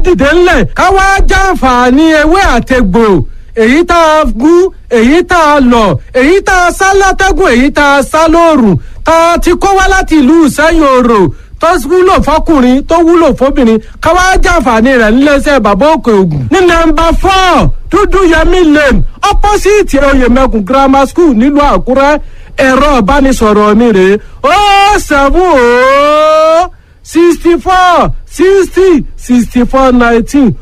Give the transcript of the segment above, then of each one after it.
dìde ńlẹ̀ ká wá jàǹfààní ewé àtegbò èyí tá a gún èyí tá a lọ̀ èyí tá a sá látẹ́gùn èyí tá a sá lóòrùn tá a ti kó wá láti ìlú Ìsẹ́yìn Òrò tó wúlò fọkùnrin tó wúlò fóbìnrin ká wá jàǹfààní rẹ̀ níléeṣẹ́ bàbá Òkè Ògùn ní nọ́mbà 4 Dúdúyẹmí Lane opposite Oyèmẹkùn grammar school nílùú Àkúrẹ́ ẹ̀rọ ìbánisọ̀rọ̀ mi rèé 070 64 60 64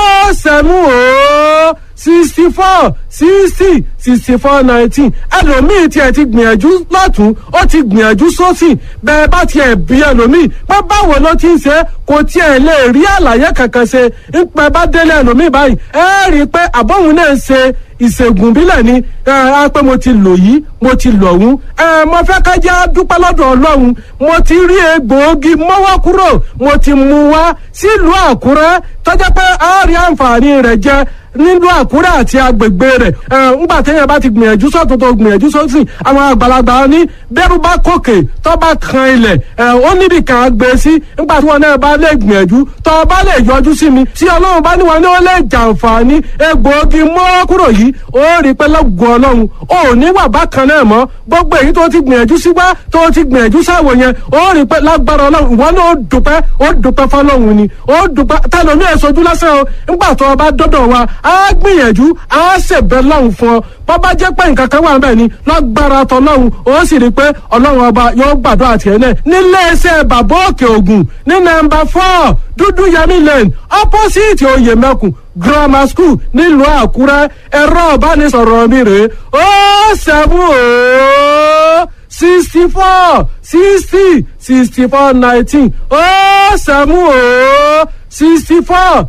19 64 60 64 19 ẹlòmíì tiẹ̀ ti gbìyànjú lọ́tún ó ti gbìyànjú sósì bẹ́ẹ̀ bá tiẹ̀ bí ẹlòmíì pé báwo ló ti ń ṣe kò tiẹ̀ lè rí àlàyé kankan ṣe ń pẹ́ bá délé ẹlòmíì báyìí ẹ rí i pé àbọ̀hún náà ń ṣe ìṣègùn bílẹ̀ ni pé mo ti lò yìí mo ti lò ọ̀hún mo fẹ́ ká jẹ́ dúpẹ́ lọ́dọ̀ Ọlọ́run mo ti rí egbòogi mọ́wọ́ kúrò mo ti mú wá sílùú Àkúrẹ́ tọ́jà pé a rí àǹfààní rẹ̀ jẹ nílùú Àkúrẹ́ àti agbègbè rẹ̀ ńgbà téèyàn bá ti gbìyànjú sọ́tún tó gbìyànjú sósì àwọn àgbàlagbà ní bẹ́rù bá kòkè tó bá kan ilẹ̀ ó níbi kan gbé sí ńgbà tí wọn náà bá lè gbìyànjú tó bá lè yọjú sí mi tí Ọlọ́run bá ní wọn ní ó lè jàǹfààní egbòogi mọ́ kúrò yìí ó rí pé lọ́gùn Ọlọ́run ó ní wà bákan náà mọ́ gbogbo èyí tó ti gbìyànjú sí wá tó ti gbìyànjú sáwò yẹn ó rí pé lágbára Ọlọ́run ìwọ náà ó dúpẹ́ fọlọ́run ni ó dúpẹ́ tẹlomi ẹ̀ sojú lásán o ńgbà tó bá dọ́dọ̀ wa á gbìyànjú á ṣèbẹ̀ lọ́hùn fún ọ bọ́bá jẹ́ pé nǹkan kan wà níbẹ̀ ni lágbára tọlọ́hun ó sì rí i pé Ọlọ́run ọba yóò gbàdúrà tiẹ̀ náà nílé iṣẹ́ bàbá Òkè Ògùn ní nọ́mbà 4 Dúdúyẹmí Lane opposite Oyèmẹkùn grammar school nílùú Àkúrẹ́ ẹ̀rọ ìbánisọ̀rọ̀ mi rèé 070 64 60 64 19 64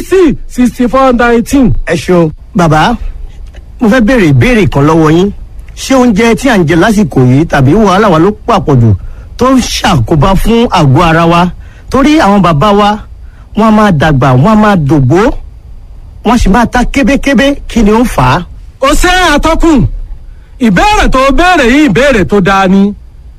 60 19. ẹ ṣeun bàbá mo fẹ́ béèrè ìbéèrè kan lọ́wọ́ yín ṣé oúnjẹ tí à ń jẹ lásìkò yìí tàbí wàhálà wa ló pàpọ̀jù tó ń ṣàkóbá fún àgọ́ ara wa torí àwọn bàbá wa wọ́n á máa dàgbà wọ́n á máa dògbó wọ́n sì máa ta kébékébé kí ni ó fà á. ó ṣe àtọkùn ìbéèrè tó béèrè yìí ìbéèrè tó dáa ni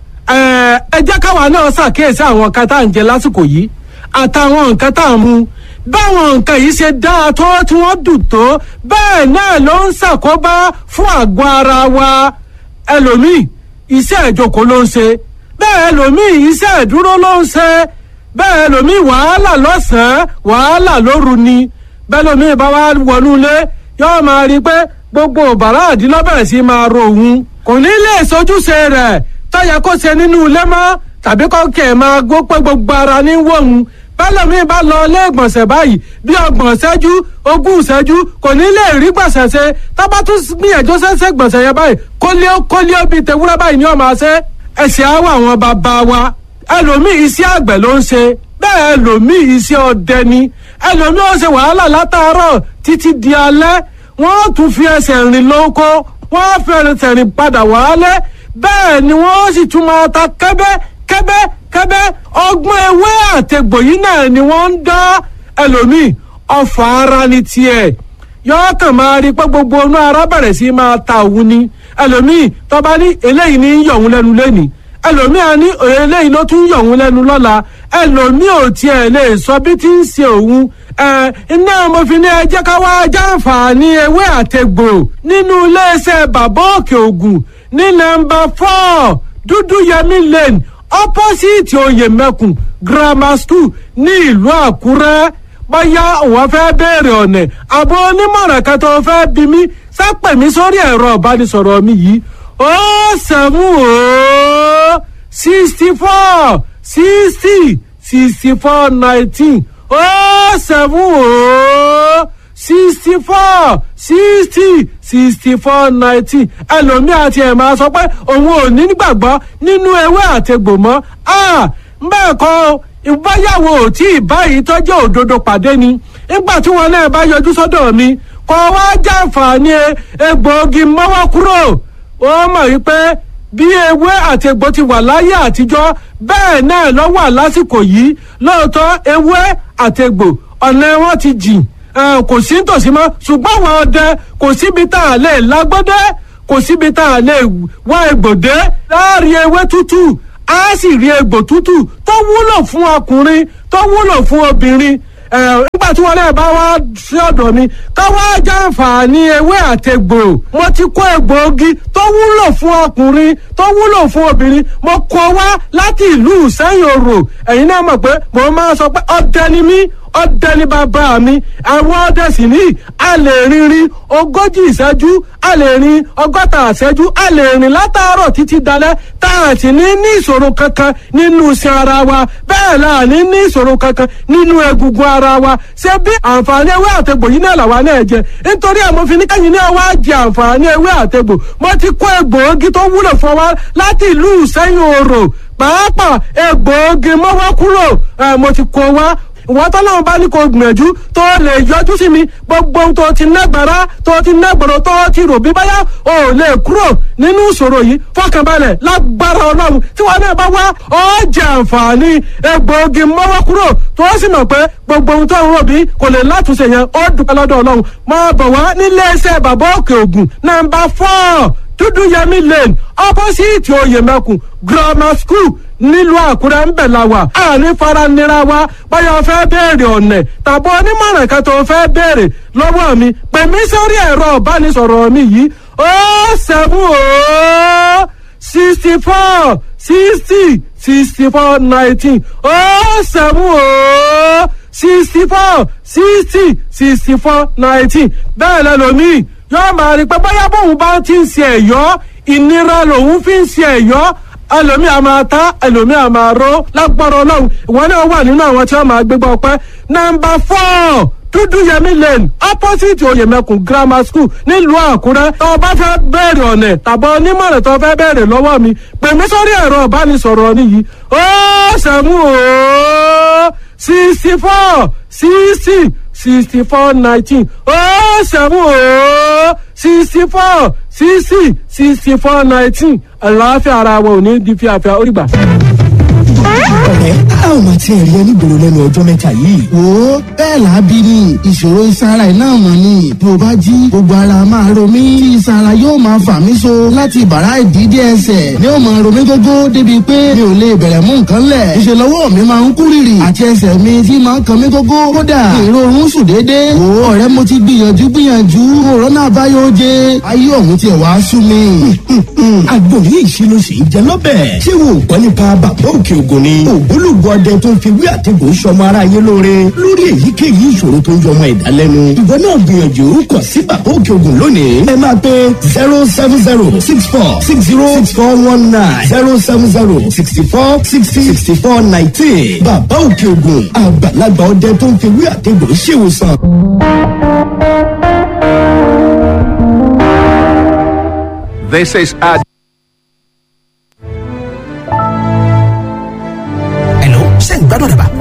ẹ jẹ́ káwa náà ṣàkíyèsí àwọn nǹkan tá à ń jẹ lásìkò yìí àtàwọn nǹkan tá à ń mu báwọn nǹkan yìí ṣe dáa tó tí wọ́n dùn tó bẹ́ẹ̀ náà ló ń ṣàkóbá fún àgọ́ ara wa ẹlòmíì iṣẹ́ ìjókòó ló ń ṣe bẹ́ẹ̀ ẹlòmíì iṣẹ́ ìdúró ló ń ṣe bẹ́ẹ̀ ẹlòmíì wàhálà lọ́sàn-án wàhálà lóru ni bẹ́ẹ̀ ẹlòmíì bá wá wọnú ilé yóò máa rí i pé gbogbo bàrá àdínlọ́bẹ̀rẹ̀ sí máa ro òun kò ní lè sojúṣe rẹ̀ tó yẹ kó ṣe nínú ilé mọ́ tàbí kó kẹ̀ máa gbó pé gbogbo ara ní wọ̀hún bẹ́lẹ̀mí bá lọ ilé ìgbọ̀nsẹ̀ báyìí bí 30 ìṣẹ́jú 20 ìṣẹ́jú kò ní lè rí gbọ̀nsẹ̀ ṣe tábà tún gbìyànjú ṣẹ́ṣẹ́ gbọ̀nsẹ̀ yẹn báyìí kólíó bíi tewúrẹ́ báyìí ni ó máa ṣe ẹ̀sìn àwọ̀ àwọn bàbá wa ẹlòmíì iṣẹ́ àgbẹ̀ ló ń ṣe bẹ́ẹ̀ ẹlòmíì iṣẹ́ ọdẹ ni ẹlòmíì ó ṣe wàhálà látàárọ̀ títí di alẹ́ wọ́n tún fi ẹsẹ̀ rìn lóko wọ́n fi ẹsẹ̀ rìn padà wálé bẹ́ẹ̀ ni wọ́n sì tún máa ta kẹ́bẹ́ ọgbọ́n ewé àtẹ̀gbò yìí náà ni wọ́n ń dá ẹlòmíì ọfà ara ní tiẹ̀ yóò kàn máa rí pé gbogbo inú ara bẹ̀rẹ̀ sí máa ta òun ni ẹlòmíì tó bá ní eléyìí ní yọ̀ òun lẹ́nu lẹ́nìí ẹlòmíì á ní eléyìí ló tún yọ̀ òun lẹ́nu lọ́la ẹlòmíì ò tiẹ̀ lè sọ bí tí ń ṣe òun iná mo fi ní ẹ jẹ́ ká wá jàǹfààní ewé àtẹ̀gbò nínú iléeṣẹ́ bàbá Òkè Ògùn ní nọ́mbà 4 Dúdúyẹmí Lane opposite Oyèmẹkùn grammar school ní ìlú Àkúrẹ́ bóyá òun fẹ́ béèrè ọ̀nà àbọ̀ onímọ̀ràn kan tó fẹ́ bí mi sápẹ̀ mi sórí ẹ̀rọ ìbánisọ̀rọ̀ mi yìí 64 60 64 19 64 60 64 19 ẹlòmíì àti ẹ̀ máa sọ pé òun ò ní gbàgbọ́ nínú ewé àtegbò mọ́ bẹ́ẹ̀ kọ́ ìbáyàwó tí ìbáyìí tọ́jú òdodo pàdé ni nígbà tí wọn náà bá yọjú sọ́dọ̀ mi kọ́ wá jàǹfààní egbòogi mọ́wọ́ kúrò ó mọ̀ wípé bí ewé àtegbò ti wà láyé àtijọ́ bẹ́ẹ̀ náà ló wà lásìkò yìí lóòótọ́ ewé àtegbò ọ̀nà wọn ti jìn kò sí nítòsí mọ́ ṣùgbọ́n àwọn ọdẹ kò síbi tá a lè lágbọ́dẹ́ kò síbi tá a lè wá egbòdé láàrin ewé tútù á sì rí egbò tútù tó wúlò fún ọkùnrin tó wúlò fún obìnrin nígbà tí wọn náà bá wá sí ọ̀dọ̀ mi ká wá jàǹfààní ewé àtegbò. Mo ti kó egbòogi tó wúlò fún ọkùnrin tó wúlò fún obìnrin mo kó wá láti ìlú Ìsẹ́yìn Òrò. Ẹ̀yin náà mọ̀ pé mo máa sọ pé ọdẹ ni mí, ọdẹ ni bàbá mi. Àwọn ọdẹ sì ní a lè rìnrìn 40 ìṣẹ́jú, a lè rìn 60 ìṣẹ́jú, a lè rìn látàárọ̀ títí dalẹ́ tá a sì ní ìṣòro kankan nínú iṣan ara wa, bẹ́ẹ̀ la ní ìṣòro kankan nínú egungun ara wa. Ṣé bí àǹfààní ewé àtegbò yìí náà làwa náà jẹ? Nítorí àmọ́ fi ní kẹ́yìn náà wá jẹ àǹfààní ewé àtegbò. Mo ti kó egbòogi tó wúlò fún wa láti ìlú Ìsẹ́yìn Òrò, pàápàá egbòogi mọ́wọ́ kúrò mo ti kó wá. Ìwọ́n tọ́lọ́run bá ní kó gbìyànjú tó lè yọjú sí mi, gbogbo ohun tó ti nágbára tó ti nágbọ̀rọ̀ tó ti rò bí báyà ò lè kúrò nínú ìṣòro yìí. Fọkànbalẹ̀ lágbára Ọlọ́run tí wọn náà bá wá ó jẹ àǹfààní egbòogi mọ́wọ́ kúrò tó sì mọ̀ pé gbogbo ohun tó ń rò bí kò lè látúnṣe yẹn ó dúpẹ́ lọ́dọ̀ Ọlọ́run. Máa bọ̀ wá nílé iṣẹ́ bàbá Òkè Ògùn nàmbà 4 Dúdúyẹmí Lane opposite Oyèmẹkùn Grammar School nílùú Àkúrẹ́ ń bẹ̀ la wà. Àní fara nira wa báyọ̀ fẹ́ béèrè ọ̀nà tàbí onímọ̀ràn kan tó fẹ́ béèrè lọ́wọ́ mi pè mí sórí ẹ̀rọ ìbánisọ̀rọ̀ mi yìí 070 64 60 64 19 070 64 60 64 19. Bẹ́ẹ̀ lẹ́lòmíì yóò máa rí pé bóyá bóun bá ti ń ṣe ẹ̀yọ́ ìnira lòun fi ń ṣe ẹ̀yọ́, ẹlòmíì a máa ta ẹlòmíì a máa ró. Lágbára Ọlọ́run ìwọ náà wà nínú àwọn tí wọ́n máa gbégbá ọpẹ́. Nàmbà 4 Dúdúyẹmí Lane opposite Oyèmẹkùn Grammar School nílùú Àkúrẹ́. Tó o bá fẹ́ bẹ̀rẹ̀ ọ̀nà tàbí onímọ̀ràn tó fẹ́ bẹ̀rẹ̀ lọ́wọ́ mi pè mí sórí ẹ̀rọ ìbánisọ̀rọ̀ mi yìí 070 64 60 64 19 070 64 60 64 19. Àlàáfíà ara wa ò ní di fíafíà ó rí gbà. Ọ̀rẹ́ a ò máa tiẹ̀ rí ẹni gbòòrò lẹ́nu ọjọ́ mẹ́ta yìí. Wo bẹ́ẹ̀ làábí ni ìṣòro ìsara iná mọ̀ ni bí o bá jí gbogbo ara máa ro mí, ìsara yóò máa fà mí so láti bàrá ìdídé ẹsẹ̀ ni ó máa ro mí gógó débi pé mi ò lè bẹ̀rẹ̀ mú nǹkan lẹ̀. Ìṣe lọ́wọ́ mi máa ń kú rìrì àti ẹsẹ̀ mi tí máa ń kan mí gógó kódà ìrorun sùn déédéé. Wo ọ̀rẹ́ mo ti gbìyànjú òrónà àbáyọ jẹ ayé ọ̀hún tiẹ̀ wá sú mi. Àgbòrí ìṣílóṣì jẹ lọ́bẹ̀. Ṣé wo gbọ́ nípa bàbá Òkè Ògùn ni? Ògbólógbòó ọdẹ tó ń fi wí àtẹ̀gùn sọmọ aráyé lóore lórí èyíkéyìí ìṣòro tó ń yọmọ ẹ̀dá lẹ́nu. Ìwọ náà gbìyànjú kàn sí bàbá Òkè Ògùn lónìí. Ẹ máa pe 070 64 60 6419 070 64 60 64 19. Bàbá Òkè Ògùn àgbàlagbà ọdẹ tó ń fi wí àtẹ̀gùn ṣèwòsàn. This is Hello, ṣé ń gbádùn àdàbà?